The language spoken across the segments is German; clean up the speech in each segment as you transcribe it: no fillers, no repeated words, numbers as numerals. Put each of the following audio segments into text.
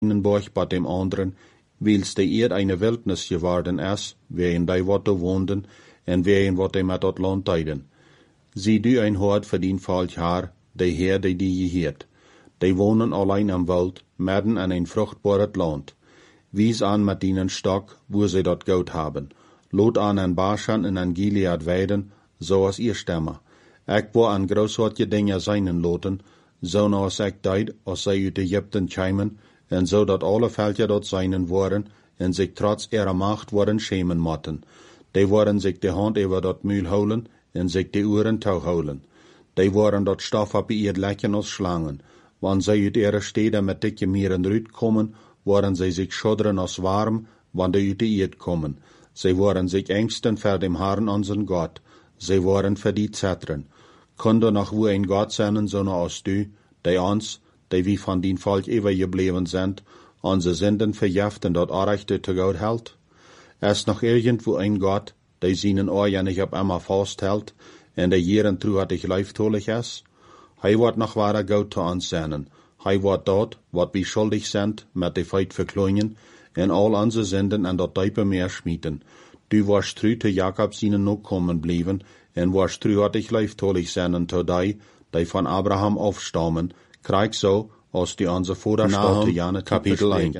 einen Borch bei dem anderen, wils de eerd eine Wildnis geworden is, waarin die wat woonden, en waarin wat die met dat land tijden. Zie du een hoort verdien valt haar, de Heer die geheert. Die wonen allein am Wald, midden in een vruchtbaret land. Wies aan met ihnen Stock, wo sie dort Goud haben. Lot aan en Baschan en an Gilead weiden, zoals ihr stemmen. Ik wil aan grootsoortje dingen zijnen loten, zo als ik deed, als zij uit Egypten kwamen, en zo dat alle veldje dort zijnen worden, en zich trots ihrer macht worden schämen motten. Die worden zich de hand over dat muil houden, en zich de oren touw houden. Die worden dat stof op ihr lekken als slangen. Wanneer zij uit ihre steden met dikke mieren eruit komen, worden zij zich schudderen als warm, wanneer uit de eerd komen. Zij worden zich ängsten voor dem Herrn unseren Gott. Zij worden voor die zetteren. Kunde noch wo ein Gott sein, so als du, die ons, die wie von din Volk übergeblieben sind, unsere Sünden verjäften, dort Arrechte zu Gott hält? Es noch irgendwo ein Gott, die seinen Ohren nicht auf einmal festhält, en der jeden truhartig leiftolig ist? Hij wird noch wahrer Gott zu uns senden. Hij wird dort, wat wir schuldig sind, mit de Feit verkleinen, en all unsere Sünden an dort Deipe Meer schmieden. Du warst treu zu Jakob seinen Nachkommen blieben, en warst truhartig leiftolig senden zu die von Abraham aufstammen, krieg so, als die onze Vaterstaat te Janne Kapitel 1.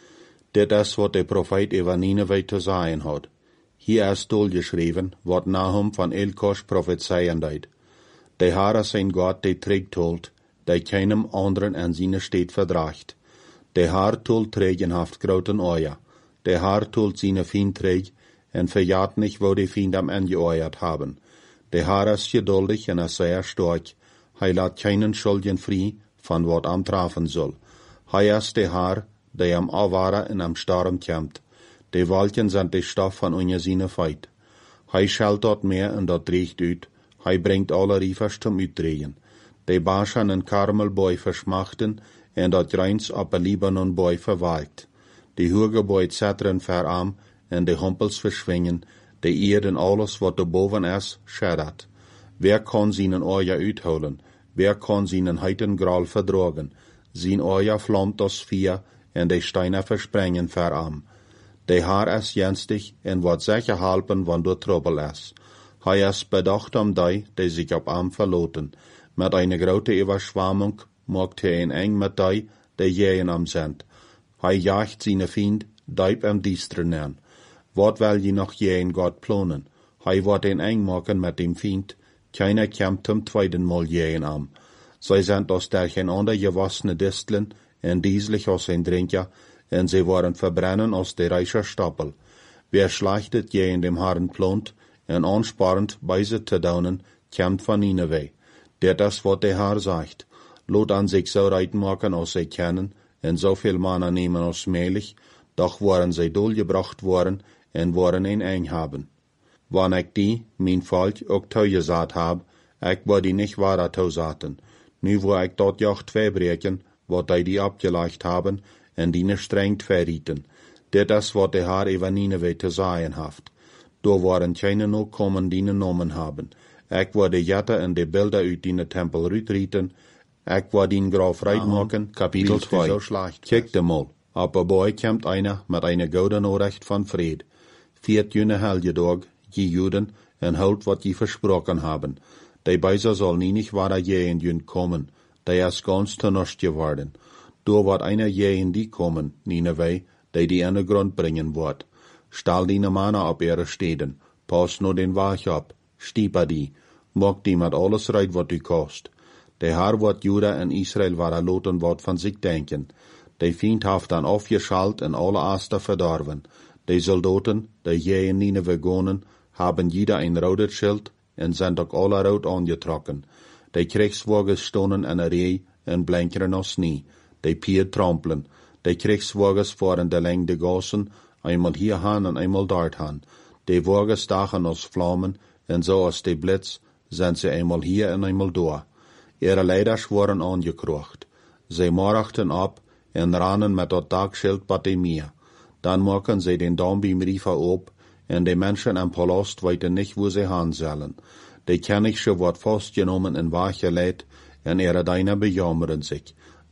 Dit is wat de Prophet über Nineveh zu sagen hat. Hier ist geschrieben, wat Nahum von Elkosch prophezeien deed. De Herr sein Gott, de trägt holt, de keinem anderen an seine Stadt verdracht. De Herr tult trägenhaft groten Euer. De Herr tult seine Feind träg, en verjaht nicht, wo die Feind am angeeuert haben. De Herr ist geduldig en ist sehr stark. Hij laat keinen Schuldigen frei, von wat am trafen soll. Hij ist de Herr, der am Awara en am Sturm kämpft. De Wolken sind de Stoff von unje seine Feit. Hij schalt dort meer en dat dreigt uit. Hij bringt alle Riefers zum Uitdrehen. De Baschan en Karmelboi verschmachten, en dat reins op de Libanonboi verwalkt. De Hurgeboi zetteren verarm, en de Humpels verschwingen, de Erden alles wat er boven is, scheddert. Wer kann seinen Euer uitholen? Wer kann seinen heiten Graal verdragen? Sein Euer flammt das Vier, en de Steine versprengen verarm. De Herr is jenstig, en wat sicher helpen, wann du Trouble is. Hij is bedacht die sich op hem verloten. Met eine grote Überschwemmung maakt hij een eng met die jähen am sind. Hij jaagt seine Feind, diep am Diesteren an. Wat will je noch jähen Gott planen? Hij wird een eng maken met dem Feind. Keiner kämpft zum zweiten Mal jähen am. Zij sind aus durcheinander gewassene Disteln, en dieslich aus ein Drinker, en sie worden verbrennen aus der reicher Stapel. Wer schlachtet jähen dem Herrn plant, en ansparend bei sie zu daunen, kämpft von Nineveh. Dit is wat der Herr sagt. Lot an sich so reiten machen, als sie kennen, en so viel Manna nehmen als mählich, doch waren sie durchgebracht worden, en waren ein eng haben. Wann ich die, mein Volk, auch teugesat hab, ich war die nicht wahrer teusaten. Nu wo ich dort joch zwei breken, wat die abgelegt haben, en die ne streng verrieten. Dit is wat der Herr über Nineveh zu sagen haft. Da waren keine noch kommen, die ne Namen haben. Ich war de Jatte en de Bilder uit die Tempel uitrieten. Ich war den Graf reitmaken, Kapitel 2. Kijk de mal, op een boy komt einer met eine gouden Orecht van Fried. 4 june Helgedag, je Juden, en holt wat je versprochen haben. Die Beiser soll nie nicht wahrer jähen jün kommen, die is ganz ternuscht geworden. Da wird einer jähen die kommen, Nineveh, die an den Grund bringen wird. Stall die Manna op ihre Städten, pass nur den Wach ab, stieper die, mag die mit alles reit, wat du kost. Der Herr wird Juda en Israel wahrer loten wat van sich denken. Die Feind haft dann aufgeschalt en alle Aster verdorven. Die Soldaten, die jähen Nineveh gonen, haben jeder ein rotes Schild en sind ook alle rood angetrokken. Die Kriegswagen stonden in een rij en blinkeren als nie. Die Pier trampelen. Die Kriegswagens fahren de leng de gassen, einmal hier han en einmal dort han. Die Wagen stachen als Flammen, en zo als die Blitz sind sie einmal hier en einmal da. Ihre Leiders waren angekrocht. Sie marachten ab en rannen met dat Dagschild bei dem Meer. Dann machen sie den Daum beim Riefer op, en die Menschen am Palast weiten nicht, wo sie han sollen. Die Königse wird festgenommen en wachgelegt, en ihre Diener bejammern sich.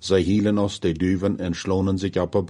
Zij hielen aus de duwen en slonen zich op